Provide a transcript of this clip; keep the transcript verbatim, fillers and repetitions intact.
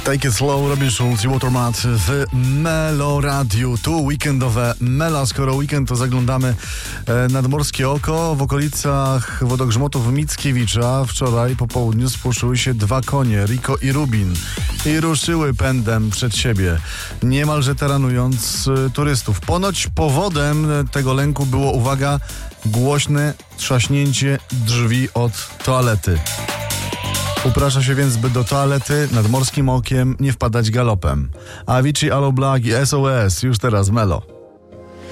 Take It Slow, Robin Schulz i Watermat w Melo Radiu. Tu weekendowe Mela. Skoro weekend, to zaglądamy nad Morskie Oko. W okolicach wodogrzmotów Mickiewicza wczoraj po południu spłoszyły się dwa konie, Rico i Rubin, i ruszyły pędem przed siebie, niemalże taranując turystów. Ponoć powodem tego lęku było, uwaga, głośne trzaśnięcie drzwi od toalety. Uprasza się więc, by do toalety nad Morskim Okiem nie wpadać galopem. Avicii, Aloe Blacc i S O S już teraz Melo.